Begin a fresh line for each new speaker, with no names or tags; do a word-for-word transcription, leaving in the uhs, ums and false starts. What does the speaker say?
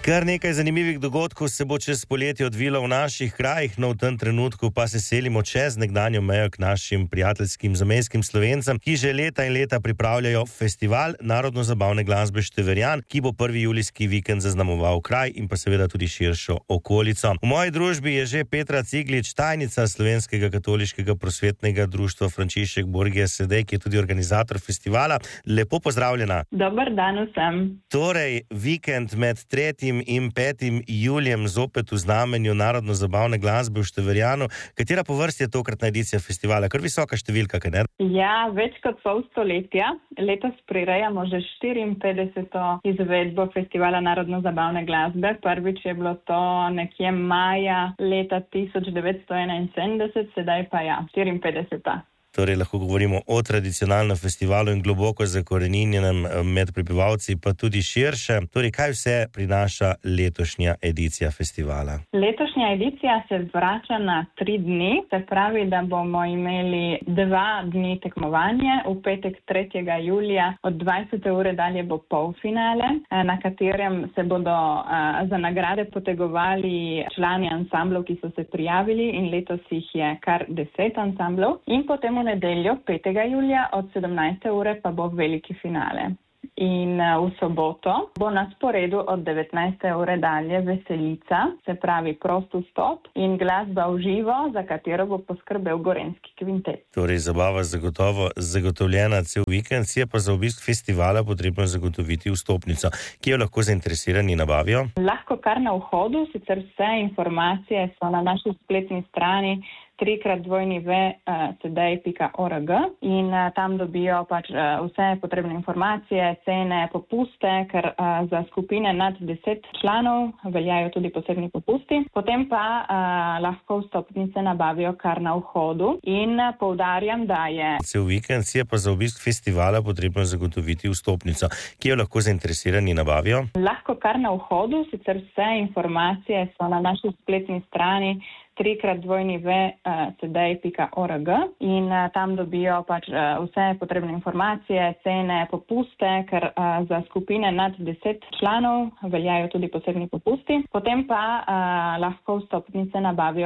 Kar nekaj zanimivih dogodkov se bo čez poletje odvilo v naših krajih, no v tem trenutku pa se selimo čez nekdanjo mejo k našim prijateljskim zamejskim Slovencem, ki že leta in leta pripravljajo festival narodno-zabavne glasbe Števerjan, ki bo prvi julijski vikend zaznamoval kraj in pa seveda tudi širšo okolico. V moji družbi je že Petra Ciglič, tajnica Slovenskega katoliškega prosvetnega društva Frančišek Borgia Sedej, ki je tudi organizator festivala. Lepo pozdravljena.
Dober dan vsem.
Torej, vikend med tretjim in petim julijem zopet v znamenju narodno-zabavne glasbe v Števerjanu. Katera po vrsti je tokratna edicija festivala? Kar visoka številka, kaj ne?
Ja, več kot pol stoletja. Letos prirejamo že štiriinpetdeseto izvedbo festivala narodno-zabavne glasbe. Prvič je bilo to nekje maja leta tisoč devetsto enainsedemdeset, sedaj pa ja, štiriinpetdeseta.
Torej lahko govorimo o tradicionalnem festivalu in globoko zakoreninjenem med prebivalci, pa tudi širše. Torej, kaj vse prinaša letošnja edicija festivala?
Letošnja edicija se vrača na tri dni, se pravi, da bomo imeli dva dni tekmovanje. V petek tretjega julija od dvajsete ure dalje bo polfinale, na katerem se bodo uh, za nagrade potegovali člani ansamblov, ki so se prijavili, in letos jih je kar deset ansamblov. In potem v nedeljo, petega julija, od sedemnajste ure pa bo veliki finale. In v soboto bo na sporedu od devetnajste ure dalje veselica, se pravi prost vstop in glasba v živo, za katero bo poskrbel Gorenjski kvintet.
Torej, zabava zagotovo zagotovljena cel vikend, si je pa za obisk festivala potrebno zagotoviti vstopnico. Kje jo lahko zainteresirani nabavijo?
Lahko kar na vhodu, sicer vse informacije so na naši spletni strani trikrat dvojni v sedej pika org in tam dobijo pač vse potrebne informacije, cene, popuste, ker za skupine nad deset članov veljajo tudi posebni popusti. Potem pa a, lahko vstopnice nabavijo kar na vhodu in poudarjam, da je
cel vikend, si je pa za obisk festivala potrebno zagotoviti vstopnico. Kje jo lahko zainteresirani nabavijo?
Lahko kar na vhodu, sicer vse informacije so na naši spletni strani trikrat dvojni v sedej pika org in tam dobijo pač vse potrebne informacije, cene, popuste, ker za skupine nad deset članov veljajo tudi posebni popusti. Potem pa a, lahko vstopnice nabavijo